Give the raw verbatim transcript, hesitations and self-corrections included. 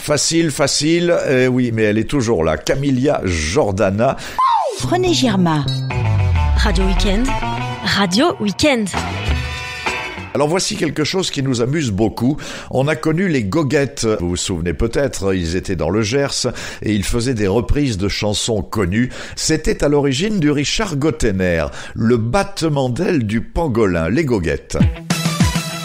facile, facile, euh, oui, mais elle est toujours là. Camilla Jordana. René Girma. Radio Week-end. Radio Week-end. Alors voici quelque chose qui nous amuse beaucoup. On a connu les Goguettes. Vous vous souvenez peut-être, ils étaient dans le Gers et ils faisaient des reprises de chansons connues. C'était à l'origine du Richard Gottener, le battement d'ailes du pangolin, les Goguettes.